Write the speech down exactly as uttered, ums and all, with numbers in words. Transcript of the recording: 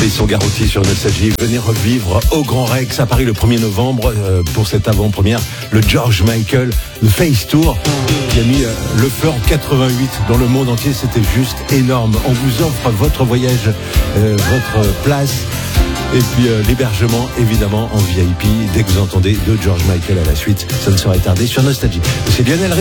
Ils sont garantis sur Nostalgie. Venez revivre au Grand Rex à Paris le premier novembre euh, pour cette avant-première, le George Michael, le Face Tour, qui a mis euh, le feu en quatre-vingt-huit dans le monde entier. C'était juste énorme. On vous offre votre voyage, euh, votre place et puis euh, l'hébergement évidemment en V I P dès que vous entendez de George Michael à la suite. Ça ne saurait tarder sur Nostalgie. C'est Lionel Ré-